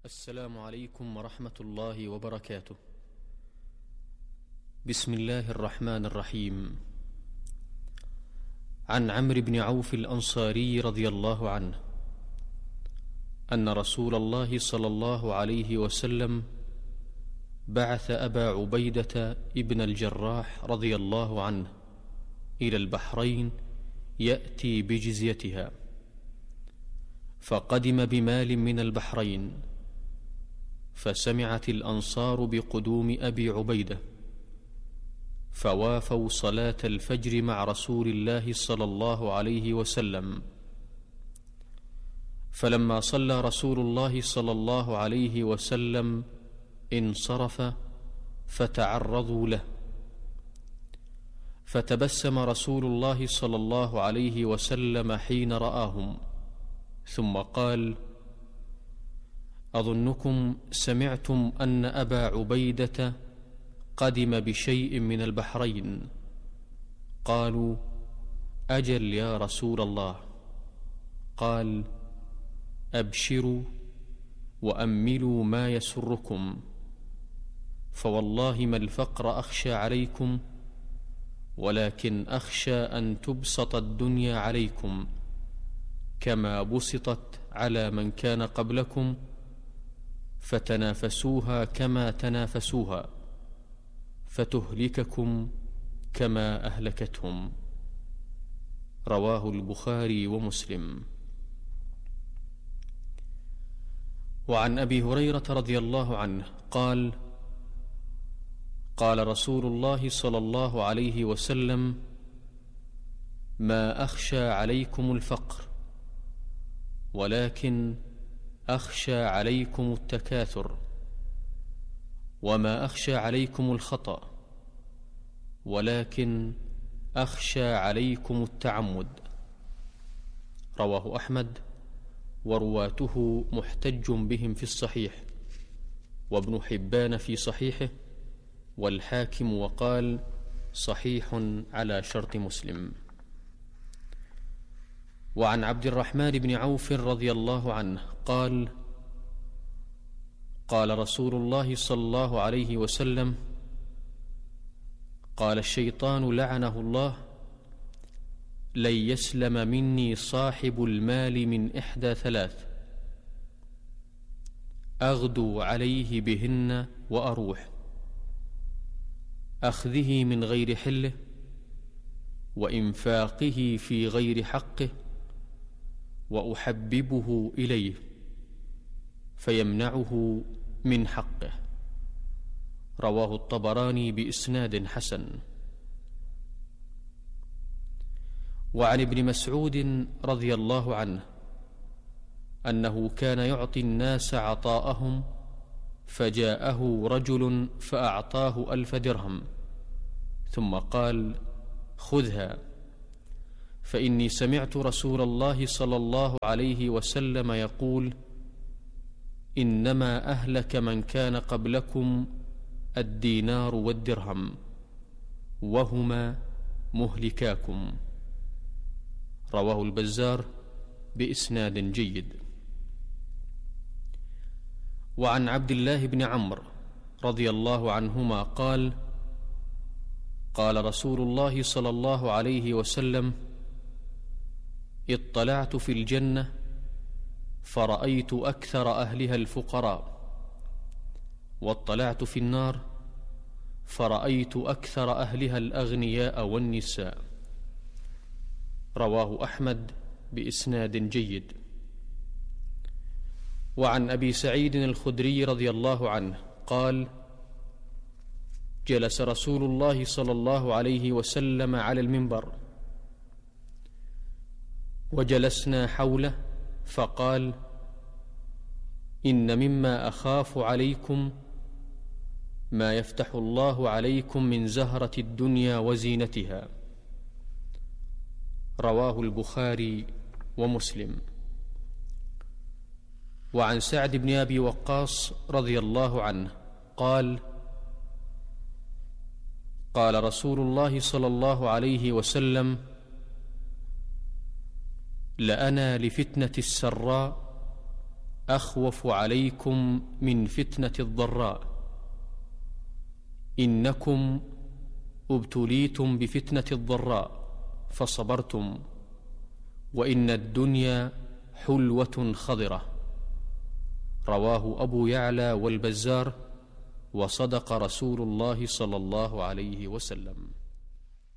السلام عليكم ورحمة الله وبركاته. بسم الله الرحمن الرحيم. عن عمرو بن عوف الأنصاري رضي الله عنه أن رسول الله صلى الله عليه وسلم بعث أبا عبيدة ابن الجراح رضي الله عنه إلى البحرين يأتي بجزيتها، فقدم بمال من البحرين، فسمعت الأنصار بقدوم أبي عبيدة، فوافوا صلاة الفجر مع رسول الله صلى الله عليه وسلم. فلما صلى رسول الله صلى الله عليه وسلم انصرف فتعرضوا له، فتبسم رسول الله صلى الله عليه وسلم حين رآهم، ثم قال: أظنكم سمعتم أن أبا عبيدة قدم بشيء من البحرين. قالوا: أجل يا رسول الله. قال: أبشروا وأملوا ما يسركم، فوالله ما الفقر أخشى عليكم، ولكن أخشى أن تبسط الدنيا عليكم كما بسطت على من كان قبلكم، فتنافسوها كما تنافسوها، فتهلككم كما أهلكتهم. رواه البخاري ومسلم. وعن أبي هريرة رضي الله عنه قال: قال رسول الله صلى الله عليه وسلم: ما أخشى عليكم الفقر، ولكن أخشى عليكم التكاثر، وما أخشى عليكم الخطأ، ولكن أخشى عليكم التعمد. رواه أحمد، ورواته محتج بهم في الصحيح، وابن حبان في صحيحه، والحاكم وقال: صحيح على شرط مسلم. وعن عبد الرحمن بن عوف رضي الله عنه قال: قال رسول الله صلى الله عليه وسلم: قال الشيطان لعنه الله: لن يسلم مني صاحب المال من إحدى ثلاث: أغدو عليه بهن وأروح، أخذه من غير حله، وإنفاقه في غير حقه، وأحببه إليه فيمنعه من حقه. رواه الطبراني بإسناد حسن. وعن ابن مسعود رضي الله عنه أنه كان يعطي الناس عطاءهم، فجاءه رجل فأعطاه 1000 درهم، ثم قال: خذها، فإني سمعت رسول الله صلى الله عليه وسلم يقول: إنما أهلك من كان قبلكم الدينار والدرهم، وهما مهلكاكم. رواه البزار بإسناد جيد. وعن عبد الله بن عمرو رضي الله عنهما قال: قال رسول الله صلى الله عليه وسلم: اطلعت في الجنة فرأيت أكثر أهلها الفقراء، واطلعت في النار فرأيت أكثر أهلها الأغنياء والنساء. رواه أحمد بإسناد جيد. وعن أبي سعيد الخدري رضي الله عنه قال: جلس رسول الله صلى الله عليه وسلم على المنبر، وجلسنا حوله، فقال: إن مما أخاف عليكم ما يفتح الله عليكم من زهرة الدنيا وزينتها. رواه البخاري ومسلم. وعن سعد بن أبي وقاص رضي الله عنه قال: قال رسول الله صلى الله عليه وسلم: لأنا لفتنة السراء أخوف عليكم من فتنة الضراء. إنكم ابتليتم بفتنة الضراء فصبرتم، وإن الدنيا حلوة خضرة. رواه أبو يعلى والبزار، وصدق رسول الله صلى الله عليه وسلم.